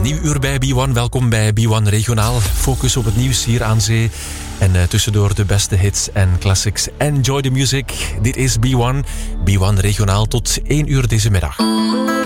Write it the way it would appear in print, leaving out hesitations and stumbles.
nieuw uur bij B1. Welkom bij B1 Regionaal. Focus op het nieuws hier aan zee. En tussendoor de beste hits en classics. Enjoy the music. Dit is B1. B1 Regionaal tot 1 uur deze middag.